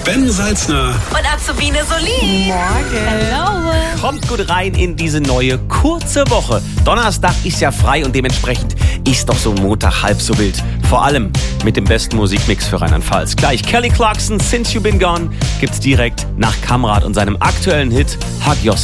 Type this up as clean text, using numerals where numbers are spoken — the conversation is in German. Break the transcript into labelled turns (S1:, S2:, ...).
S1: Ben Salzner
S2: und Azubine Solin.
S3: Morgen.
S2: Hallo.
S4: Kommt gut rein in diese neue kurze Woche. Donnerstag ist ja frei und dementsprechend ist doch so ein Montag halb so wild. Vor allem mit dem besten Musikmix für Rheinland-Pfalz. Gleich Kelly Clarkson, Since You Been Gone, gibt's direkt nach Kamrat und seinem aktuellen Hit Hug Yourself.